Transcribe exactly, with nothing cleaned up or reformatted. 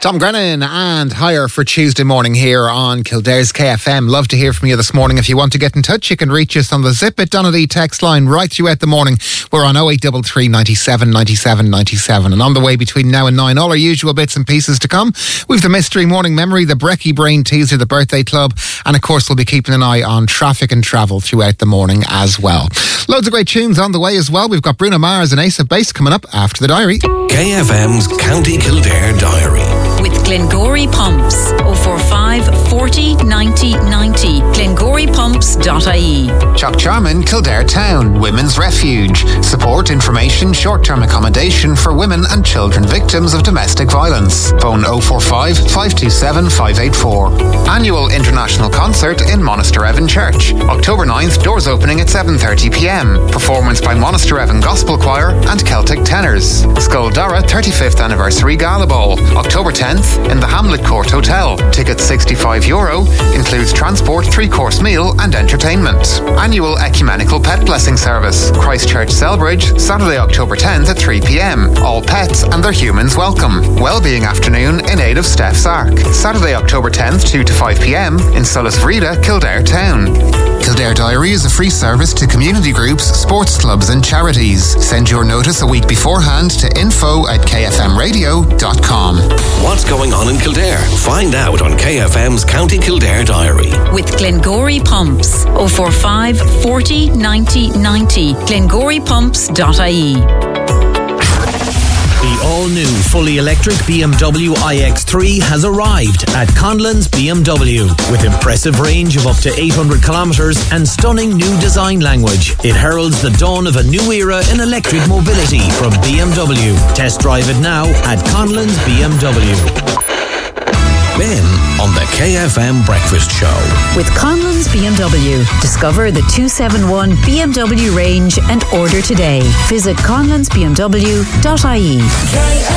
Tom Grennan and Higher for Tuesday morning here on Kildare's K F M. Love to hear from you this morning. If you want to get in touch, you can reach us on the Zip It Donnelly text line right throughout the morning. We're on oh eight three three, ninety-seven, ninety-seven, ninety-seven. And on the way between now and nine, all our usual bits and pieces to come. We've the Mystery Morning Memory, the Brecky Brain teaser, the Birthday Club, and of course we'll be keeping an eye on traffic and travel throughout the morning as well. Loads of great tunes on the way as well. We've got Bruno Mars and Ace of Base coming up after the diary. K F M's County Kildare Diary. With Glengory Pumps. oh four five, forty, ninety, ninety. glengory pumps dot I E. Chuck Charman, Kildare Town, Women's Refuge. Support, information, short-term accommodation for women and children victims of domestic violence. Phone oh four five, five two seven, five eight four. Annual International Concert in Monaster Evan Church. October ninth, doors opening at seven thirty p m. Performance by Monaster Evan Gospel Choir and Celtic Tenors. Skuldara thirty-fifth Anniversary Gala Ball. October tenth in the Hamlet Court Hotel. Tickets sixty-five euro. Includes transport, three-course meal and entertainment. Annual Ecumenical Pet Blessing Service. Christchurch Selbridge, Saturday October tenth at three p m. All pets and their humans welcome. Wellbeing Afternoon in aid of Steph's Ark. Saturday October tenth, two to five p m in Solis Vrida, Kildare Town. Kildare Diary is a free service to community groups, sports clubs and charities. Send your notice a week beforehand to info at k f m radio dot com. What's going on in Kildare? Find out on K F M's County Kildare Diary. With Glengory Pumps. oh four five, forty, ninety, ninety. glengory pumps dot I E. The all-new fully electric B M W i X three has arrived at Conlon's B M W. With impressive range of up to eight hundred kilometres and stunning new design language, it heralds the dawn of a new era in electric mobility from B M W. Test drive it now at Conlon's B M W. Ben on the K F M Breakfast Show. With Conlon's B M W. Discover the two seventy-one B M W range and order today. Visit conlons b m w dot I E.